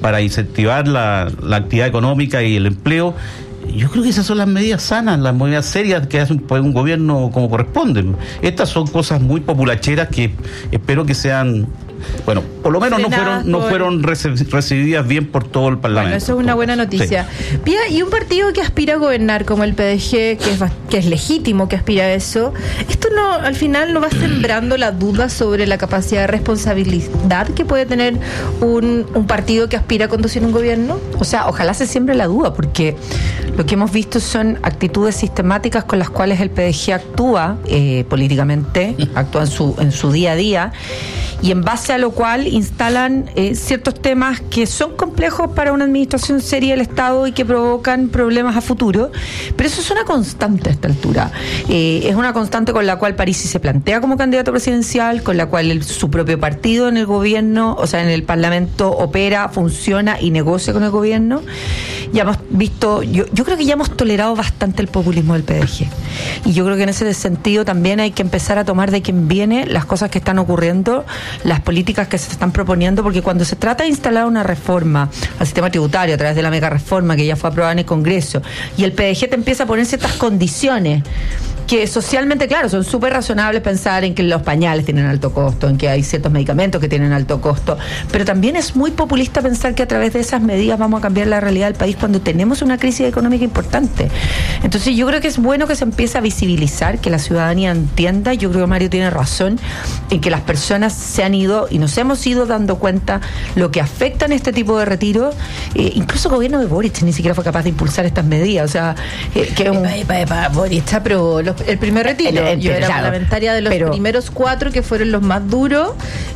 para incentivar la actividad económica y el empleo. Yo creo que esas son las medidas sanas, las medidas serias que hace un gobierno como corresponde. Estas son cosas muy populacheras que espero que sean, bueno, por lo menos no fueron recibidas bien por todo el Parlamento. Bueno, eso es una buena noticia. Sí. Pía, y un partido que aspira a gobernar como el PDG, que es legítimo que aspira a eso, ¿esto no al final no va sembrando la duda sobre la capacidad de responsabilidad que puede tener un partido que aspira a conducir un gobierno? O sea, ojalá se siembre la duda, porque lo que hemos visto son actitudes sistemáticas con las cuales el PDG actúa políticamente, actúa en su día a día, y en base a lo cual instalan ciertos temas que son complejos para una administración seria del Estado y que provocan problemas a futuro, pero eso es una constante a esta altura. Es una constante con la cual Parisi se plantea como candidato presidencial, con la cual su propio partido en el gobierno, o sea, en el Parlamento opera, funciona y negocia con el gobierno. Ya hemos visto, yo creo que ya hemos tolerado bastante el populismo del PDG, y yo creo que en ese sentido también hay que empezar a tomar de quién viene las cosas que están ocurriendo, las políticas que se están proponiendo, porque cuando se trata de instalar una reforma al sistema tributario a través de la mega reforma que ya fue aprobada en el Congreso, y el PDG te empieza a poner ciertas condiciones que socialmente, claro, son súper razonables, pensar en que los pañales tienen alto costo, en que hay ciertos medicamentos que tienen alto costo, pero también es muy populista pensar que a través de esas medidas vamos a cambiar la realidad del país cuando tenemos una crisis económica importante. Entonces yo creo que es bueno que se empiece a visibilizar, que la ciudadanía entienda. Yo creo que Mario tiene razón en que las personas se han ido y nos hemos ido dando cuenta lo que afectan este tipo de retiros. Incluso el gobierno de Boric ni siquiera fue capaz de impulsar estas medidas. O sea, que Boric aprobó el primer retiro. Yo era parlamentaria de los primeros 4 que fueron los más duros,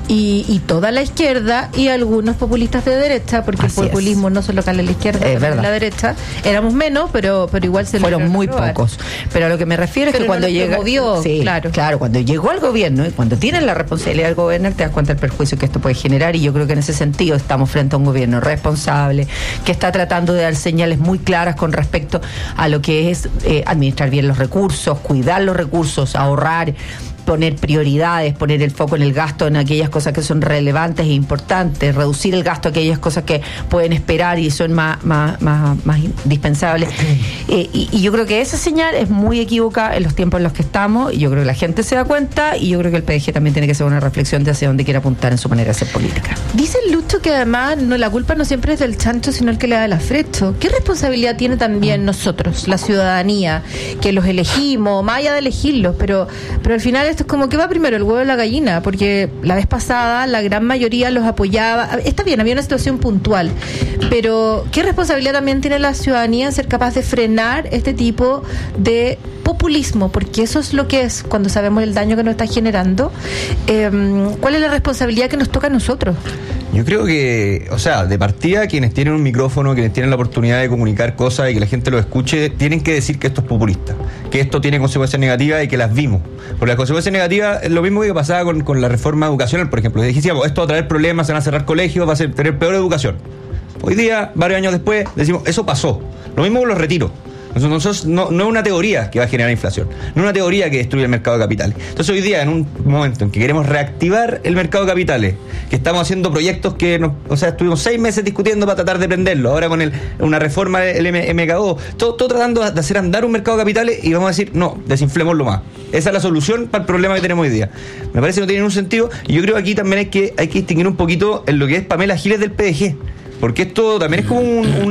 y toda la izquierda y algunos populistas de derecha, porque el populismo no solo cae a la izquierda, a la derecha, éramos menos, pero igual se fueron muy pocos. Pero a lo que me refiero es que cuando llegó, claro, cuando llegó al gobierno y cuando tienen la responsabilidad del gobernar, te das cuenta del perjuicio que esto puede generar, y yo creo que en ese sentido estamos frente a un gobierno responsable que está tratando de dar señales muy claras con respecto a lo que es administrar bien los recursos, cuidar los recursos, ahorrar, poner prioridades, poner el foco en el gasto en aquellas cosas que son relevantes e importantes, reducir el gasto a aquellas cosas que pueden esperar y son más indispensables. Y yo creo que esa señal es muy equívoca en los tiempos en los que estamos, y yo creo que la gente se da cuenta, y yo creo que el PDG también tiene que hacer una reflexión de hacia dónde quiere apuntar en su manera de hacer política. Dice Lucho que además la culpa no siempre es del chancho, sino el que le da el afrecho. ¿Qué responsabilidad tiene también nosotros, la ciudadanía, que los elegimos, más allá de elegirlos, pero al final esto es como que va primero el huevo o la gallina, porque la vez pasada la gran mayoría los apoyaba. Está bien, había una situación puntual, pero ¿qué responsabilidad también tiene la ciudadanía en ser capaz de frenar este tipo de populismo? Porque eso es lo que es cuando sabemos el daño que nos está generando. ¿Cuál es la responsabilidad que nos toca a nosotros? Yo creo que, o sea, de partida, quienes tienen un micrófono, quienes tienen la oportunidad de comunicar cosas y que la gente lo escuche, tienen que decir que esto es populista, que esto tiene consecuencias negativas y que las vimos. Porque las consecuencias negativas es lo mismo que pasaba con la reforma educacional, por ejemplo. Decíamos, esto va a traer problemas, se van a cerrar colegios, va a tener peor educación. Hoy día, varios años después, decimos, eso pasó. Lo mismo con los retiros. Nosotros no es una teoría que va a generar inflación, no es una teoría que destruye el mercado de capitales. Entonces hoy día, en un momento en que queremos reactivar el mercado de capitales, que estamos haciendo proyectos que estuvimos 6 meses discutiendo para tratar de prenderlo, ahora con una reforma del MKO, todo tratando de hacer andar un mercado de capitales, y vamos a decir, no, desinflémoslo más. Esa es la solución para el problema que tenemos hoy día. Me parece que no tiene ningún sentido, y yo creo que aquí también hay que distinguir un poquito en lo que es Pamela Giles del PDG. Porque esto también es como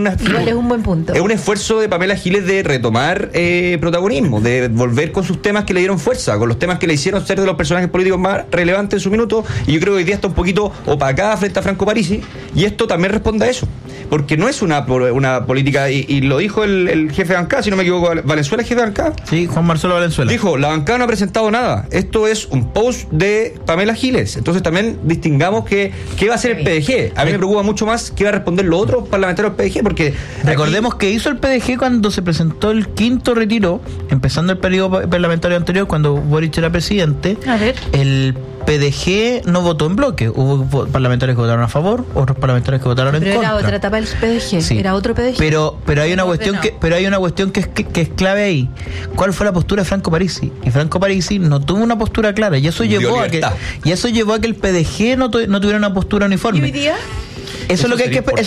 es un buen punto. Es un esfuerzo de Pamela Giles de retomar protagonismo, de volver con sus temas que le dieron fuerza, con los temas que le hicieron ser de los personajes políticos más relevantes en su minuto. Y yo creo que hoy día está un poquito opacada frente a Franco Parisi, y esto también responde a eso. Porque no es una política, y lo dijo el jefe de bancada, si no me equivoco, ¿Valenzuela es jefe de bancada? Sí, Juan Marcelo Valenzuela. Dijo, la bancada no ha presentado nada. Esto es un post de Pamela Giles. Entonces también distingamos qué va a hacer el PDG. A mí me preocupa mucho más qué va a responder los otros parlamentarios del PDG, porque recordemos que hizo el PDG cuando se presentó el 5º retiro, empezando el periodo parlamentario anterior, cuando Boric era presidente. A ver. El PDG no votó en bloque. Hubo parlamentarios que votaron a favor, otros parlamentarios que votaron en contra. Pero era otra etapa del PDG, sí. Era otro PDG. Pero hay una cuestión que es clave ahí. ¿Cuál fue la postura de Franco Parisi? Y Franco Parisi no tuvo una postura clara, y eso llevó a que el PDG no tuviera una postura uniforme. ¿Y hoy día? Eso es lo que hay que